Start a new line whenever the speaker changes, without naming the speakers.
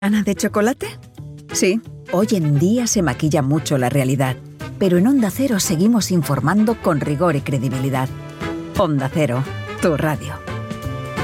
¿Ana de chocolate? Sí, hoy en día se maquilla mucho la realidad, pero en Onda Cero seguimos informando con rigor y credibilidad. Onda Cero, tu radio.